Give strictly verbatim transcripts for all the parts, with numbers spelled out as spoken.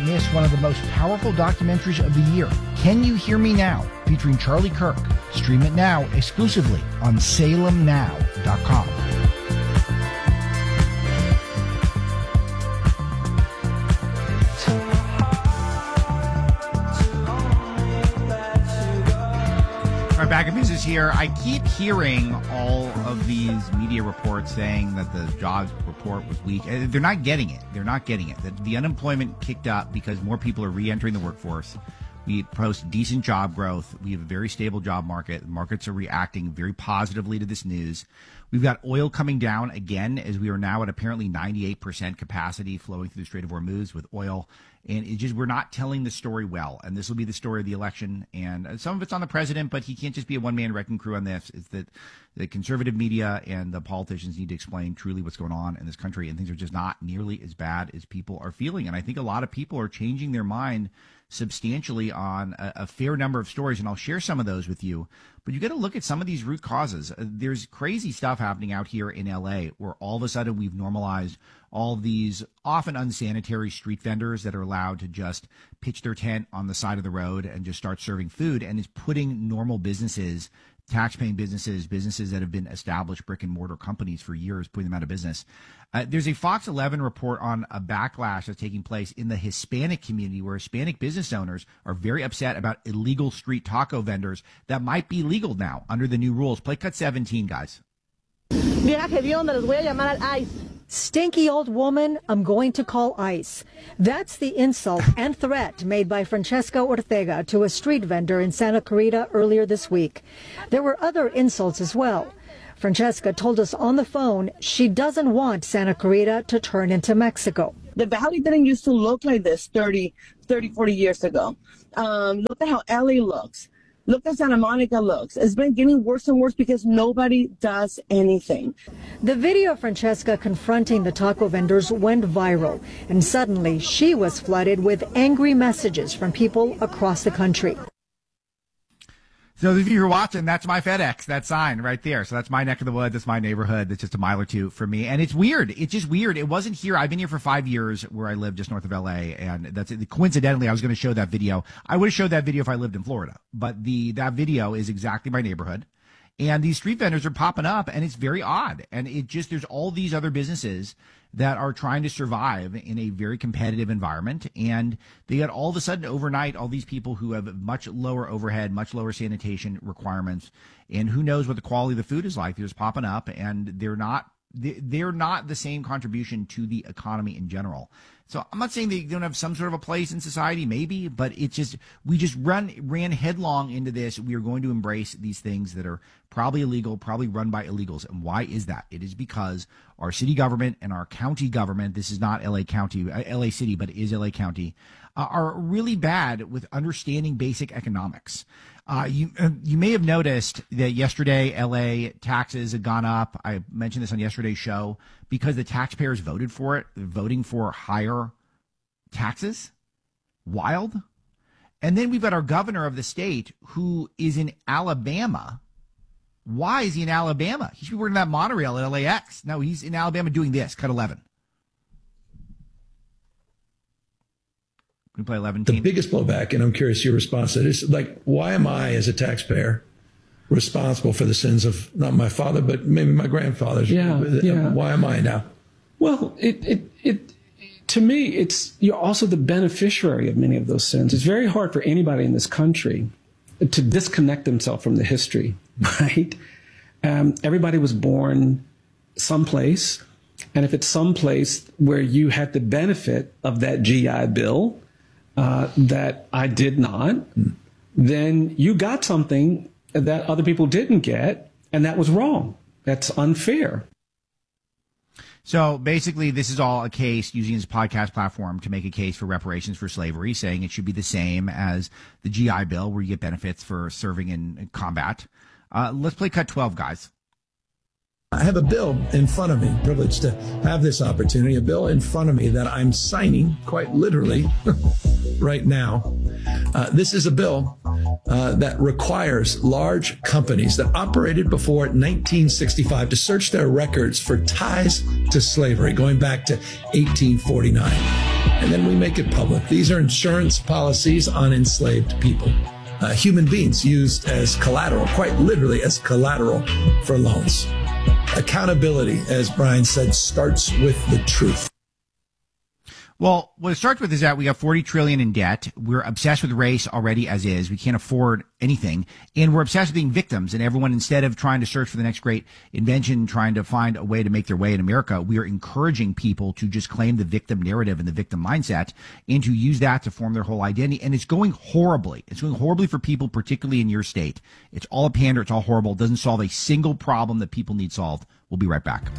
not miss one of the most powerful documentaries of the year, Can You Hear Me Now, featuring Charlie Kirk. Stream it now exclusively on Salem Now dot com. All right, back in business here. I keep hearing all of these media reports saying that the jobs report was weak. They're not getting it. They're not getting it. The, the unemployment kicked up because more people are re-entering the workforce. We post decent job growth. We have a very stable job market. Markets are reacting very positively to this news. We've got oil coming down again as we are now at apparently ninety-eight percent capacity flowing through the Strait of Hormuz with oil. And it just, we're not telling the story well. And this will be the story of the election. And some of it's on the president, but he can't just be a one-man wrecking crew on this. It's that the conservative media and the politicians need to explain truly what's going on in this country. And things are just not nearly as bad as people are feeling. And I think a lot of people are changing their mind substantially on a, a fair number of stories, and I'll share some of those with you. But you got to look at some of these root causes. Uh, there's crazy stuff happening out here in L A where all of a sudden we've normalized all of these often unsanitary street vendors that are allowed to just pitch their tent on the side of the road and just start serving food, and is putting normal businesses, tax-paying businesses, businesses that have been established brick and mortar companies for years, putting them out of business. Uh, there's a Fox eleven report on a backlash that's taking place in the Hispanic community where Hispanic business owners are very upset about illegal street taco vendors that might be legal now under the new rules. Play cut seventeen, guys. Stinky old woman, I'm going to call ICE. That's the insult and threat made by Francesca Ortega to a street vendor in Santa Clarita earlier this week. There were other insults as well. Francesca told us on the phone she doesn't want Santa Clarita to turn into Mexico. The valley didn't used to look like this thirty, forty years ago. Um, look at how L A looks. Look at Santa Monica looks. It's been getting worse and worse because nobody does anything. The video of Francesca confronting the taco vendors went viral, and suddenly she was flooded with angry messages from people across the country. So if you're watching, that's my FedEx, that sign right there. So that's my neck of the woods. That's my neighborhood. That's just a mile or two from me. And it's weird. It's just weird. It wasn't here. I've been here for five years where I live just north of L A. And that's coincidentally, I was going to show that video. I would have showed that video if I lived in Florida. But the that video is exactly my neighborhood. And these street vendors are popping up, and it's very odd. And it just, there's all these other businesses that are trying to survive in a very competitive environment. And they got all of a sudden overnight, all these people who have much lower overhead, much lower sanitation requirements. And who knows what the quality of the food is like. They're just popping up, and they're not, they're not the same contribution to the economy in general. So I'm not saying they don't have some sort of a place in society, maybe, but it's just, we just run, ran headlong into this. We are going to embrace these things that are probably illegal, probably run by illegals. And why is that? It is because our city government and our county government, this is not L A County, uh, L A City, but it is L A County, uh, are really bad with understanding basic economics. Uh, you uh, you may have noticed that yesterday L A taxes had gone up. I mentioned this on yesterday's show because the taxpayers voted for it, voting for higher taxes. Wild. And then we've got our governor of the state who is in Alabama. Why is he in Alabama? He should be working that monorail at L A X. No, he's in Alabama doing this. Cut eleven. Can we play eleven? The biggest blowback, and I'm curious your response to this, like, why am I, as a taxpayer, responsible for the sins of not my father, but maybe my grandfather's? Yeah, yeah. Why am I now? Well, it, it, it, to me, it's, you're also the beneficiary of many of those sins. It's very hard for anybody in this country to disconnect themselves from the history, right? Um, everybody was born someplace, and if it's someplace where you had the benefit of that G I Bill, Uh, that I did not, then you got something that other people didn't get, and that was wrong. That's unfair. So basically, this is all a case using his podcast platform to make a case for reparations for slavery, saying it should be the same as the G I Bill, where you get benefits for serving in combat. Uh, let's play cut twelve, guys. I have a bill in front of me, privileged to have this opportunity, a bill in front of me that I'm signing quite literally right now. Uh, this is a bill uh, that requires large companies that operated before nineteen sixty-five to search their records for ties to slavery going back to eighteen forty-nine. and then we make it public. These are insurance policies on enslaved people, uh, human beings used as collateral, quite literally as collateral for loans. Accountability, as Brian said, starts with the truth. Well, what it starts with is that we have forty trillion dollars in debt. We're obsessed with race already as is. We can't afford anything. And we're obsessed with being victims. And everyone, instead of trying to search for the next great invention, trying to find a way to make their way in America, we are encouraging people to just claim the victim narrative and the victim mindset and to use that to form their whole identity. And it's going horribly. It's going horribly for people, particularly in your state. It's all a pander. It's all horrible. It doesn't solve a single problem that people need solved. We'll be right back.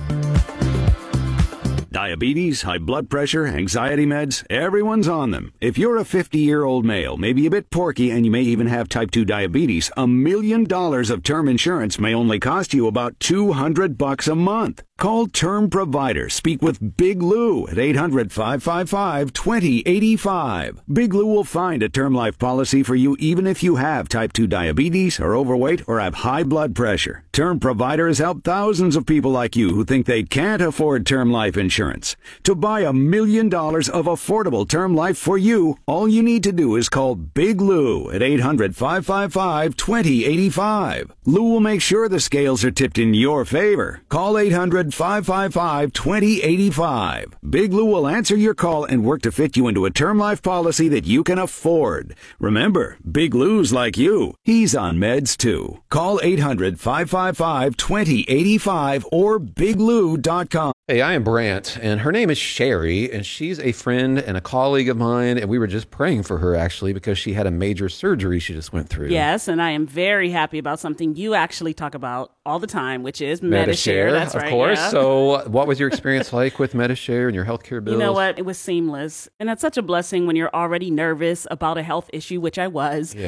Diabetes, high blood pressure, anxiety meds, everyone's on them. If you're a fifty-year-old male, maybe a bit porky, and you may even have type two diabetes, a million dollars of term insurance may only cost you about two hundred bucks a month. Call Term Provider. Speak with Big Lou at eight hundred, five five five, two zero eight five. Big Lou will find a term life policy for you even if you have type two diabetes, are overweight, or have high blood pressure. Term Provider has helped thousands of people like you who think they can't afford term life insurance. To buy a million dollars of affordable term life for you, all you need to do is call Big Lou at eight hundred, five five five, two zero eight five. Lou will make sure the scales are tipped in your favor. Call eight hundred, five five five, two zero eight five. Big Lou will answer your call and work to fit you into a term life policy that you can afford. Remember, Big Lou's like you. He's on meds too. Call eight hundred, five five five, two zero eight five or big lou dot com. Hey, I am Brant, and her name is Sherry, and she's a friend and a colleague of mine, and we were just praying for her, actually, because she had a major surgery she just went through. Yes, and I am very happy about something you actually talk about all the time, which is Medi-Share. That's of right, course. yeah. So what was your experience like with Medi-Share and your healthcare bills? You know what? It was seamless, and that's such a blessing when you're already nervous about a health issue, which I was. Yeah.